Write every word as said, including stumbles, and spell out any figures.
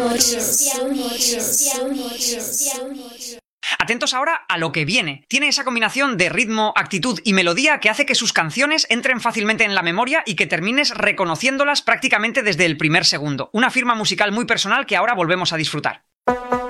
Atentos ahora a lo que viene. Tiene esa combinación de ritmo, actitud y melodía que hace que sus canciones entren fácilmente en la memoria y que termines reconociéndolas prácticamente desde el primer segundo. Una firma musical muy personal que ahora volvemos a disfrutar.